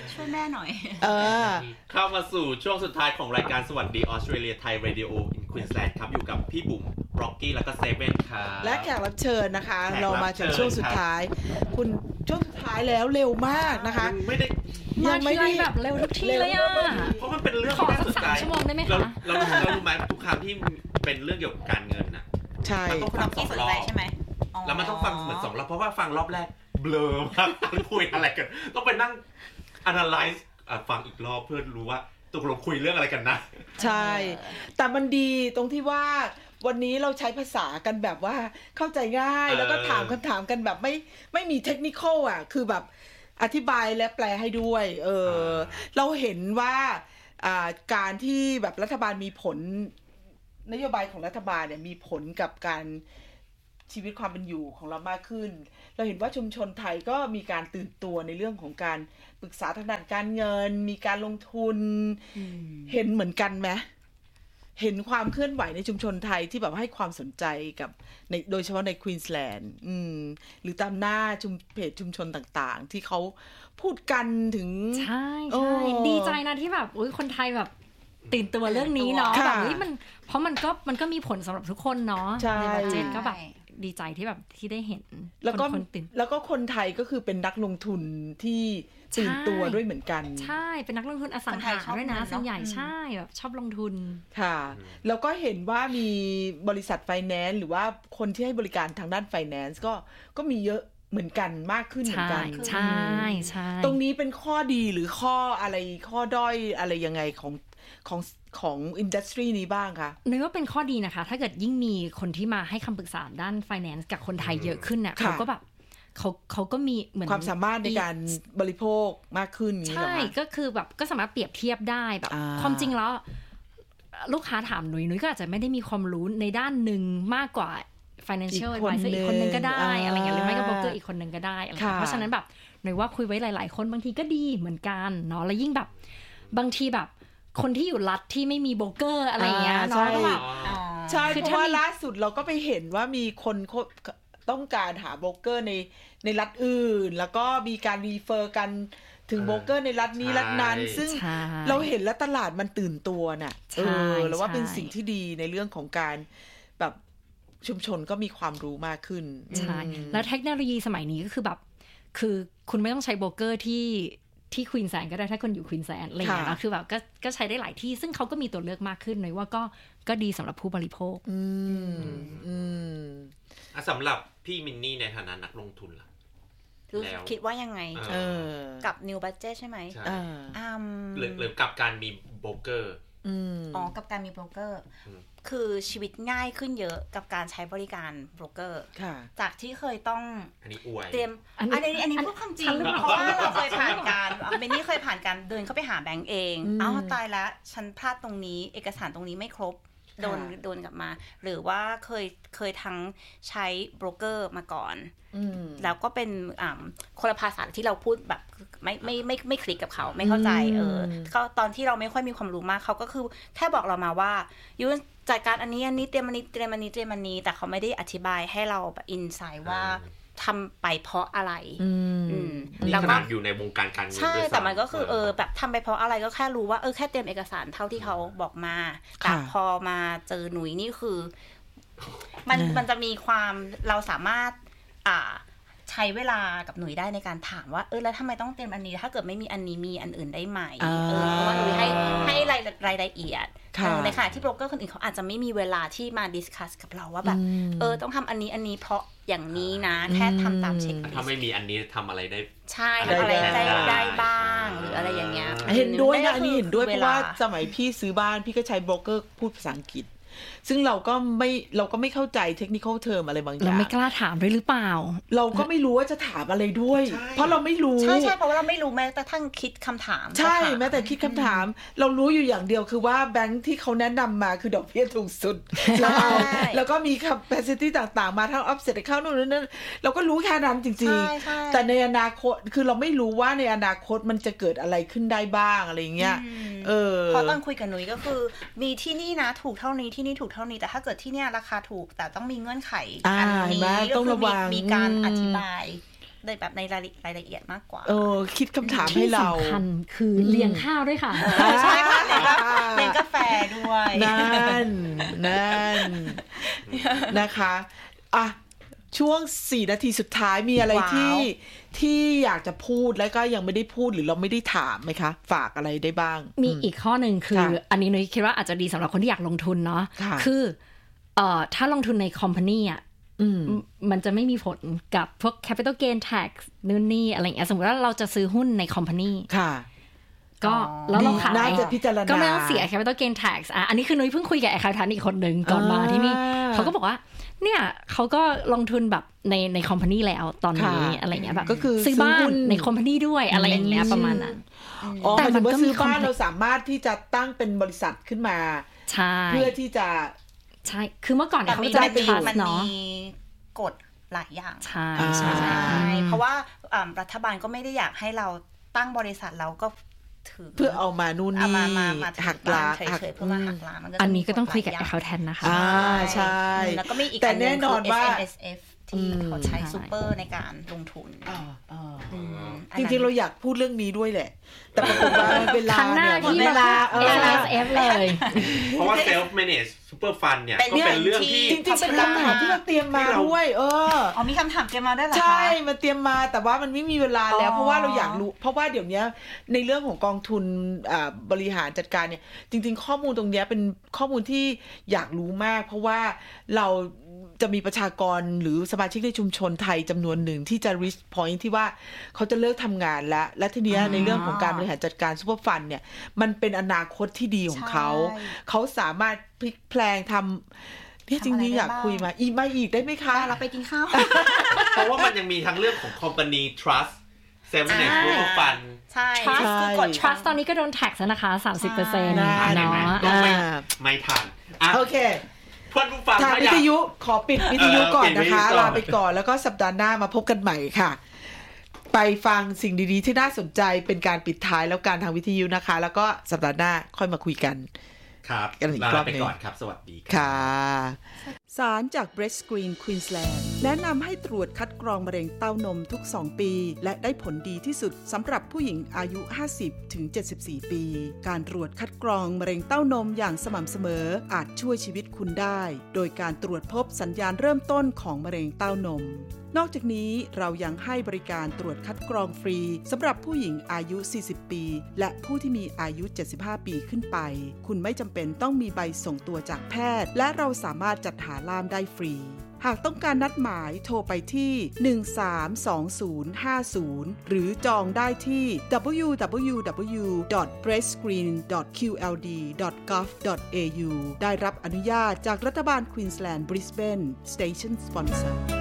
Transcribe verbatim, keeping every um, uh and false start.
ช่วยแม่หน่อยเออเข้ามาสู่ช่วงสุดท้ายของรายการสวัสดีออสเตรเลียไทยเรดิโออินควีนสแลนด์ครับอยู่กับพี่บุ๋มร็อกกี้แล้วก็เซเว่นครับและแขกรับเชิญนะคะเรามาถึงช่วงสุดท้ายคุณช่วงสุดท้ายแล้วเร็วมากนะคะไม่ได้ยังไม่ได้แบบเร็วทุกทีเลยอ่ะเพราะมันเป็นเรื่องที่น่าสนใจชั่วโมงได้ไหมคะเราเราเรารู้ไหมทุกครั้งที่เป็นเรื่องเกี่ยวกับการเงินนะใช่มันต้องฟังสองรอบใช่ไหมแล้วมันต้องฟังเหมือนสองรอบเพราะว่าฟังรอบแรกเบลอมากคุยอะไรกันต้องไปนั่ง analyze ฟังอีกรอบเพื่อรู้ว่าตกลงคุยเรื่องอะไรกันนะใช่แต่มันดีตรงที่ว่าวันนี้เราใช้ภาษากันแบบว่าเข้าใจง่ายแล้วก็ถามคำถามกันแบบไม่ไม่มีเทคนิคอลอ่ะคือแบบอธิบายและแปลให้ด้วยเออเราเห็นว่าการที่แบบรัฐบาลมีผลนโยบายของรัฐบาลเนี่ยมีผลกับการชีวิตความเป็นอยู่ของเรามากขึ้นเราเห็นว่าชุมชนไทยก็มีการตื่นตัวในเรื่องของการปรึกษาทางด้านการเงินมีการลงทุนเห็นเหมือนกันไหมเห็นความเคลื่อนไหวในชุมชนไทยที่แบบให้ความสนใจกับในโดยเฉพาะในควีนสแลนด์หรือตามหน้าชุมเพจชุมชนต่างๆที่เขาพูดกันถึงใช่ใช่ดีใจนะที่แบบอุ๊ยคนไทยแบบตื่นตัวเรื่องนี้เนาะแบบนี้มันเพราะมันก็มันก็มีผลสำหรับทุกคนเนาะในบัดเจ็ตก็แบบดีใจที่แบบที่ได้เห็นแล้วก็แล้วก็คนไทยก็คือเป็นนักลงทุนที่ตื่นตัวด้วยเหมือนกันใช่เป็นนักลงทุนอสังหาด้วยนะส่วนใหญ่ใช่แบบชอบลงทุนค่ะแล้วก็เห็นว่ามีบริษัทไฟแนนซ์หรือว่าคนที่ให้บริการทางด้านไฟแนนซ์ก็ก็มีเยอะเหมือนกันมากขึ้นเหมือนกันใช่ใช่ตรงนี้เป็นข้อดีหรือข้ออะไรข้อด้อยอะไรยังไงของของของอินดัสทรีนี้บ้างคะนึกว่าเป็นข้อดีนะคะถ้าเกิดยิ่งมีคนที่มาให้คำปรึกษาด้าน finance กับคนไทยเยอะขึ้นน่ะเขาก็แบบเขาเขาก็มีเหมือนความสามารถในการบริโภคมากขึ้นใช่ก็คือแบบก็สามารถเปรียบเทียบได้แบบความจริงแล้วลูกค้าถามหนุยหนุยก็อาจจะไม่ได้มีความรู้ในด้านหนึ่งมากกว่า financial advisor อีกคนนึงก็ได้อะไรอย่างเงี้ยหรือไม่ก็ broker อีกคนนึงก็ได้อะไรเพราะฉะนั้นแบบหนุยว่าคุยไว้หลายๆคนบางทีก็ดีเหมือนกันเนาะแล้วยิ่งแบบบางทีแบบคนที่อยู่รัฐที่ไม่มีโบรกเกอร์อะไรเงี้ยเนาะก็แบบใช่เพราะว่าล่าสุดเราก็ไปเห็นว่ามีคนต้องการหาโบรกเกอร์ในในรัฐอื่นแล้วก็มีการรีเฟอร์กันถึงโบรกเกอร์ในรัฐนี้รัฐนั้นซึ่งเราเห็นแล้วตลาดมันตื่นตัวน่ะเออแล้วว่าเป็นสิ่งที่ดีในเรื่องของการแบบชุมชนก็มีความรู้มากขึ้นใช่แล้วเทคโนโลยีสมัยนี้ก็คือแบบคือคุณไม่ต้องใช้โบรกเกอร์ที่ที่ควีนแซนก็ได้ถ้าคนอยู่ควีนแซนอะไรอย่างเงี้ยนะคือแบบก็ก็ใช้ได้หลายที่ซึ่งเขาก็มีตัวเลือกมากขึ้นเลยว่าก็ก็ดีสำหรับผู้บริโภคอืมอืมสำหรับพี่มินนี่ในฐานะนักลงทุนล่ะแล้วคิดว่ายังไงกับ New Budget ใช่ไหมอ่าหรือหรือกับการมีโบรกเกอร์อ๋อกับการมีโบรกเกอร์คือชีวิตง่ายขึ้นเยอะกับการใช้บริการโบรกเกอร์จากที่เคยต้องอันนี้อวยเตรียมอันนี้อันนี้พูดความจริงเพราะว่าเราเคยผ่านการเมนี่เคยผ่านการเดินเข้าไปหาแบงก์เองอ้าวตายแล้วฉันพลาดตรงนี้เอกสารตรงนี้ไม่ครบโดนโดนกลับมาหรือว่าเคยเคยทั้งใช้โบรกเกอร์มาก่อนแล้วก็เป็นคนละภาษาที่เราพูดแบบไม่ไม่ไม่ไม่คลิกกับเขาไม่เข้าใจเออก็ตอนที่เราไม่ค่อยมีความรู้มากเขาก็คือแค่บอกเรามาว่ายูจัดการอันนี้อันนี้เตรียมอันนี้เตรียมอันนี้เตรียมอันนี้แต่เขาไม่ได้อธิบายให้เราแบบอินไซด์ว่าทำไปเพราะอะไรแล้วก็อยู่ในวงการการเงินใช่แต่มันก็คือเออแบบทำไปเพราะอะไรก็แค่รู้ว่าเออแค่เตรียมเอกสารเท่าที่เขาบอกมาแต่พอมาเจอหนุ่ยนี่คือมันมันจะมีความเราสามารถอ่าใช้เวลากับหนุ่ยได้ในการถามว่าเออแล้วทำไมต้องเตรียมอันนี้ถ้าเกิดไม่มีอันนี้มีอันอื่นได้ไหมเออเพราะว่าหนุ่ยให้ให้รายรายละเอียดในขณะที่โบรกเกอร์คนอื่นเขาอาจจะไม่มีเวลาที่มาดิสคัสกับเราว่าแบบเออต้องทำอันนี้อันนี้เพราะอย่างนี้นะแค่ทำตามเช็คถ้าไม่มีอันนี้ทำอะไรได้ใช่ทำอะไรได้ได้บ้างหรืออะไรอย่างเงี้ยเห็นด้วยนะอันนี้เห็นด้วยเพราะว่าสมัยพี่ซื้อบ้านพี่ก็ใช้โบรกเกอร์พูดภาษาอังกฤษซึ่งเราก็ไม่เราก็ไม่เข้าใจเทคนิคอลเทอมอะไรบางอย่างเราไม่กล้าถามด้วยหรือเปล่าเราก็ไม่รู้ว่าจะถามอะไรด้วยเพราะเราไม่รู้ใช่ใช่เพราะว่าเราไม่รู้แม้แต่ทั้งคิดคำถามใช่แม้แต่คิดคำถามเรารู้อยู่อย่างเดียวคือว่าแบงค์ที่เขาแนะนำมาคือดอกเบี้ยถูกสุดแล้วแล้วก็มี capacity ต่างๆมาทั้ง offset เข้านู่นนั่นเราก็รู้แค่นั้นจริงๆแต่ในอนาคตคือเราไม่รู้ว่าในอนาคตมันจะเกิดอะไรขึ้นได้บ้างอะไรเงี้ยเออพอตอนคุยกับหนุ่ยก็คือมีที่นี่นะถูกเท่านี้ที่นี่ถูกเท่านี้แต่ถ้าเกิดที่เนี่ยราคาถูกแต่ต้องมีเงื่อนไขอันนี้ต้องระวังมีการอธิบายในแบบในรายละเอียดมากกว่าเออคิดคำถามให้เราที่สำคัญคือเลี้ยงข้าวด้วยค่ะใช่ค่ะเลี้ยงกาแฟด้วยนั่นนั่นนะคะอ่ะช่วงสี่นาทีสุดท้ายมีอะไรที่ที่อยากจะพูดแล้วก็ยังไม่ได้พูดหรือเราไม่ได้ถามไหมคะฝากอะไรได้บ้างมีอีกข้อหนึ่งคืออันนี้นุ้ยคิดว่าอาจจะดีสำหรับคนที่อยากลงทุนเนาะคือเอ่อถ้าลงทุนในคอมพานีอ่ะมันจะไม่มีผลกับพวก capital gain tax นู่นนี่อะไรอย่างเงี้ยสมมติว่าเราจะซื้อหุ้นในคอมพานีก็แล้วเราขายก็ไม่ต้องเสีย capital gain tax อ่ะอันนี้คือนุ้ยเพิ่งคุยกับแอคเคาทันต์อีกคนหนึ่งก่อนมาที่นี่เขาก็บอกว่าเนี่ยเขาก็ลงทุนแบบในในคอมพานีแล้วตอนนี้อะไรเงี้ยแบบก็คือซื้อบ้านในคอมพานีด้วยอะไรอย่างเงี้ยประมาณนั้นแต่มันก็ซื้อบ้านเราสามารถที่จะตั้งเป็นบริษัทขึ้นมาเพื่อที่จะใช่คือเมื่อก่อนเขาจะได้เป็นมันมีกฎหลายอย่างใช่ใช่เพราะว่ารัฐบาลก็ไม่ได้อยากให้เราตั้งบริษัทเราก็เพื่อเอามานู่นนี่หักล้างเฉยๆเพื่อมาหักล้างอันนี้ก็ต้องคุยกับเขาแทนนะคะอ่าใช่แล้วก็มีอีกแต่แน่นอนว่าเอส เอ็ม เอส เอฟ ที่เขาใช้ซูเปอร์ในการลงทุนจริงๆเราอยากพูดเรื่องนี้ด้วยแหละแต่ปรากฏว่าเวลาเนี่ยหมดเวลา เอส เอ็ม เอฟ เลยเพราะว่า self manage super fund เนี่ยก็เป็นเรื่องที่จริงๆเป็นคำถามที่เราเตรียมมาด้วยเอออ๋อมีคำถามเตรียมมาได้เหรอคะใช่มันเตรียมมาแต่ว่ามันไม่มีเวลาแล้วเพราะว่าเราอยากรู้เพราะว่าเดี๋ยวนี้ในเรื่องของกองทุนบริหารจัดการเนี่ยจริงๆข้อมูลตรงนี้เป็นข้อมูลที่อยากรู้มากเพราะว่าเราจะมีประชากรหรือสมาชิกในชุมชนไทยจำนวนหนึ่งที่จะ reach point ที่ว่าเขาจะเลิกทำงานแล้วและทีนี้ในเรื่องของการบริหารจัดการซุปเปอร์ฟันเนี่ยมันเป็นอนาคตที่ดีของเขาเขาสามารถพลิกแปลงทำเนี่ยจริงๆอยากคุยมาอีกมาอีกได้ไหมคะเราไปกินข้าวเพราะว่ามันยังมีทั้งเรื่องของ company trust self managed super fund ใช่ trust คือกด trust ตอนนี้ก็โดน tax แล้วนะคะ สามสิบเปอร์เซ็นต์ เนาะไม่ทันโอเคเพื่อนผู้ฟังทางวิทยุขอปิดวิทยุก่อนนะคะลาไปก่อนแล้วก็สัปดาห์หน้ามาพบกันใหม่ค่ะไปฟังสิ่งดีๆที่น่าสนใจเป็นการปิดท้ายแล้วการทางวิทยุนะคะแล้วก็สัปดาห์หน้าค่อยมาคุยกันครับลาไปก่อนครับสวัสดีค่ะสารจาก Breast Screen Queensland แนะนำให้ตรวจคัดกรองมะเร็งเต้านมทุกสองปีและได้ผลดีที่สุดสำหรับผู้หญิงอายุ ห้าสิบถึงเจ็ดสิบสี่ ปีการตรวจคัดกรองมะเร็งเต้านมอย่างสม่ำเสมออาจช่วยชีวิตคุณได้โดยการตรวจพบสัญญาณเริ่มต้นของมะเร็งเต้านมนอกจากนี้เรายังให้บริการตรวจคัดกรองฟรีสำหรับผู้หญิงอายุ สี่สิบ ปีและผู้ที่มีอายุ เจ็ดสิบห้า ปีขึ้นไปคุณไม่จำเป็นต้องมีใบส่งตัวจากแพทย์และเราสามารถจัดหาล่ามได้ฟรีหากต้องการนัดหมายโทรไปที่หนึ่งสามสองศูนย์ห้าศูนย์หรือจองได้ที่ ดับเบิลยู ดับเบิลยู ดับเบิลยู ดอท เบรสต์สกรีน ดอท คิว แอล ดี ดอท กอฟ ดอท เอ ยู ได้รับอนุญาตจากรัฐบาลควีนสแลนด์บริสเบน Station Sponsor